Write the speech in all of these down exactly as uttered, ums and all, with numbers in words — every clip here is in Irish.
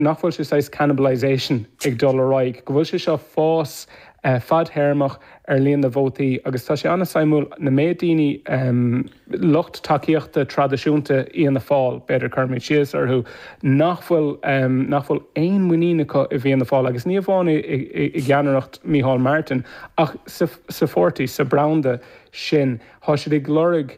nachfuil sé sais cannibalisation ag dul aráig. Go bhfuil sé seo fós uh, fad hairmach ar líon na bhótaí, agus tá sé anna saimúil na médaoine um, lucht takeíochta tradiisiúnta íon na fáil, beidir chumid sios arthú nachfuil um, nachfuil aon muínecha a bhí na fáil, agus ní bháinna i gceannacht Micheál Martin, ach sa, sa fortaí, sa branda sin, tá sé ag glórig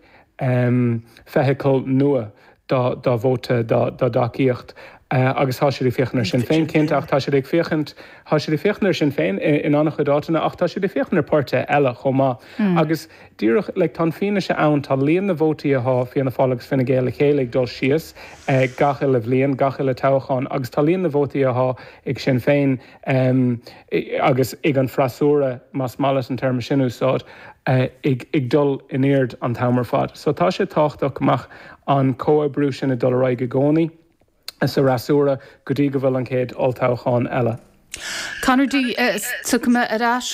um, feithicil nua dá bhóta dá dacaíocht. Uh, agus tá sé féchnar sin féin cinint ach tá sé féchant tá sé féchnar sin féin in annach chudátainna ach tá sé féchnar páirte eile chomá. Mm. Agus dúireach le like, tá fine se ann tá líon na bhótaí ath fianna fálagus fina géala chéalaigh dul sios uh, gacha le bblion, gacha le tochaán, agus tá líon na bhótaí ath ag sin féin um, agus ag an frasúra más malas an term sin úsáid uh, ag, ag dul inéard an tamar fad. So tá sé táchtach amach an cóa brú sin a dul raig a gcónaí sa rasúra go dtí go bhfuil an céad oltáchaán eile. Conradí tucma arás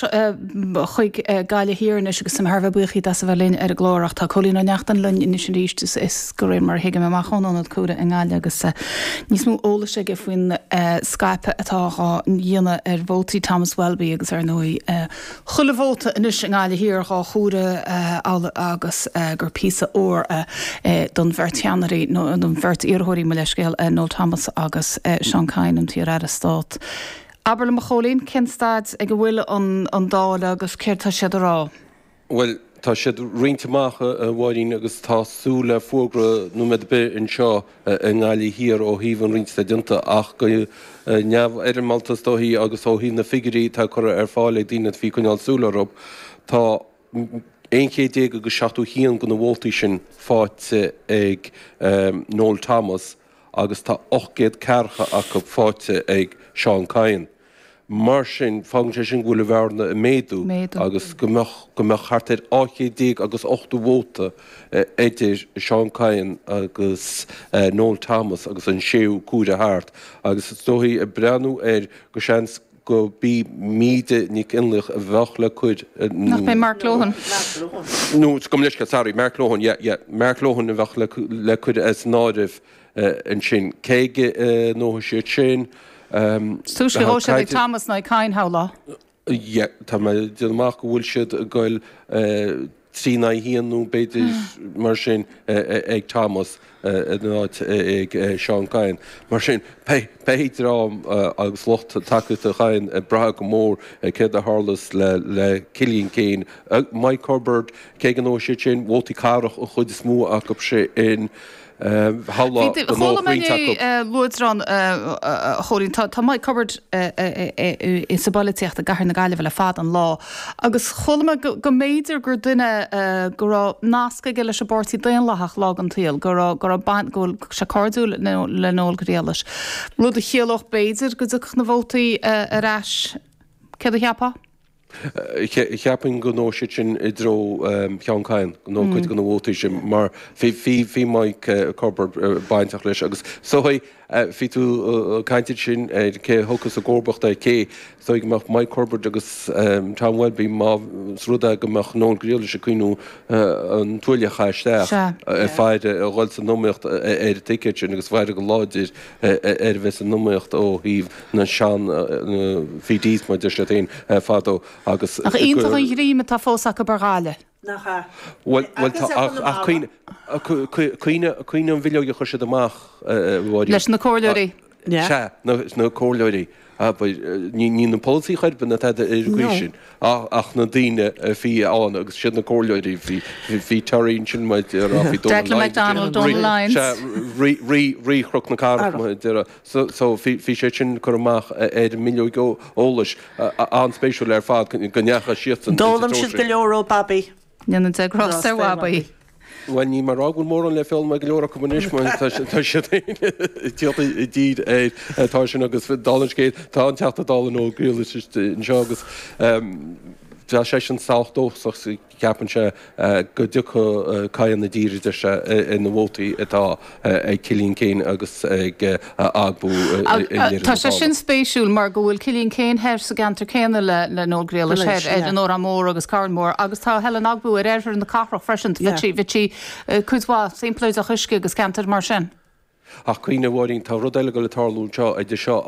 chuig gáile hiarne agus sam Harbh buchaí as bhfuilín ar a glóraach tá cholín neachtan linn in sin ríiste is go réir mar hiige me machánad cúra an gáile agus níos mú óla sé go faoin Skype atá dhéana ar bhótaí Thomas Welby agus ar nói chula bhóta inis an gáile hir á chúra agus gur písa ó don bhirteanaí nó don bhirt iarthirí me leiscéil nó Thomas agus Sean Cain an tí ar a stát. Aber le Cholín cinstad ag go bhfuil an dála agus céirtá siad rá? Well, tá siad rionteach a bháin agus tásúla fógra nó med be in seo an gáilí hir ó híh an rionsta dinta ach go neamh ar an maltas dóhíí agus ó hí na figurí tá chu ar fáil dína bhí chuineáil súlarób tá ein chéad agus seachtú hían go na bhótaí sin fáte ag um, Noel Thomas agus tá ochgéad cearcha ach go fáte ag Sean Cain. Mar sin fágann sé sin bhfuil bhharna a méadú agus go mbeadh chartaid áchéad agus ochtú bhóta éidir Sean Cain agus uh, Noel Thomas agus an séú cúra háart. Agus is dóthaí a breanú ar go seans go bí míide ní inlach a bheach le chuid. Nach mé Mark Lohan. No, gom leis sorry, Mark Lohan, yeah, yeah. Mark Lohan a bheach le chuid as náibh an sin. Céige nó sé sin. Sús go ró sé Thomas na Cain hála? Ja, tá me deach go bhfuil siad a gáil trína híanú beidir mar sin ag Thomas náid ag Sean Cain. Mar sin péidirám agus locht takeú a chain bratha go mór céad a hálas le Cillian Cain. Mike Hubbard cé an ó sé sin bhótaí carach ó chud is mú a go sé in Hála Luúdrán choín tá maiid covered is sabalíocht a gahar na gaile bhile fad an lá. Agus chola go méidir gur duine go náca giile se bortí daon lethach lá an tíal, gur gur bant go se cardú le nóil go réalas. Lúd a chéalach béidir go duch na bhótaí aráis cé a cheappa? Cheapin go nó sin i dro Sean Cain, nó chuid go bhótaí sin, mar bhí maiid Corbett baintach leis agus. So fi tú caiinte sin cé thugus a ggóbacht é cé, so ag meach Mike Corbett agus Tom Welby má srúda go meach nó gréala se cuiinú an tuaile chaisteach feide a ghil san nóíocht ar a ticket sin agus bhaide go láidir ar bheits an nóíocht ó híh na sean fi díos mai de sé taon fadó agus. Ach ionintach an ghríime tá fósa go bargáile. Well, cuioine an bhileo chu siad amach leis na cóirleirí. Se nó cóirleirí. Ní na pósaí chuid ban na teide ar sin ach na daine bhí ann agus siad na cóirleirí bhí taríonn sin maid Declan McDonald Donald Lyons rí chruch na cara so bhí sé sin chu amach ar milliú go ólais an spéisiúil ar fád go neacha siad. Dólam siad go leor ó Babi. Nn te gros ar wabaí. When ní mar ágún mór an le film me leor communism tá sé i díd é tá sin agus dalgéid tá an teachta dal an ó grúla in seo agus tá sé sin saochtdóach ceapan se go ducha caian na díide se in na bhótaí atá ag Cillian Cain agus ag agbú. Tá sé sin spéisiúil mar go bhfuil Cillian Cain heir sa gantar céanna le le nógréala sé an ó mór agus Carnmór agus tá Helen agbú ar éir na carach freisint bhí si chuidhá siimplóid a chuisce agus cantar mar sin. ach chuoine bhhaing tá rudéile go le tarlún seo ag de seo